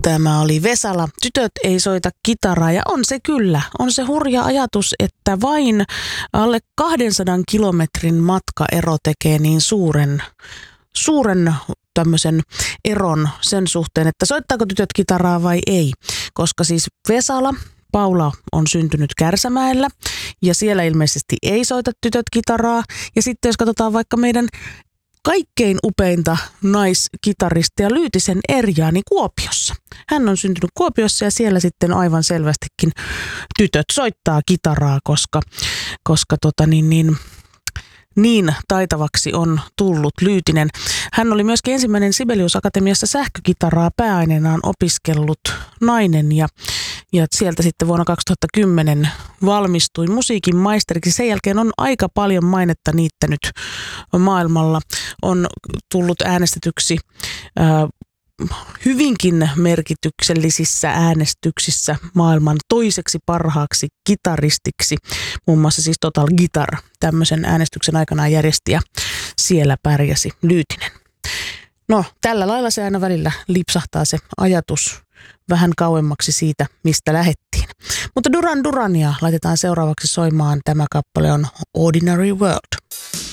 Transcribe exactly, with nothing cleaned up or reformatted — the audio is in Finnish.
Tämä oli Vesala. Tytöt ei soita kitaraa ja on se kyllä. On se hurja ajatus, että vain alle kahdensadan kilometrin matkaero tekee niin suuren, suuren tämmöisen eron sen suhteen, että soittaako tytöt kitaraa vai ei. Koska siis Vesala, Paula on syntynyt Kärsämäellä ja siellä ilmeisesti ei soita tytöt kitaraa. Ja sitten jos katsotaan vaikka meidän kaikkein upeinta naiskitaristia Lyytisen Erjaa niin Kuopiossa. Hän on syntynyt Kuopiossa ja siellä sitten aivan selvästikin tytöt soittaa kitaraa, koska, koska tota niin, niin, niin taitavaksi on tullut Lyytinen. Hän oli myöskin ensimmäinen Sibelius Akatemiassa sähkökitaraa pääaineenaan opiskellut nainen ja Ja sieltä sitten vuonna kaksituhattakymmenen valmistui musiikin maisteriksi. Sen jälkeen on aika paljon mainetta niittänyt maailmalla. On tullut äänestetyksi äh, hyvinkin merkityksellisissä äänestyksissä maailman toiseksi parhaaksi kitaristiksi. Muun muassa siis Total Guitar tämmöisen äänestyksen aikanaan järjesti ja siellä pärjäsi Lyytinen. No, tällä lailla se aina välillä lipsahtaa se ajatus vähän kauemmaksi siitä, mistä lähettiin. Mutta Duran Durania laitetaan seuraavaksi soimaan. Tämä kappale on Ordinary World.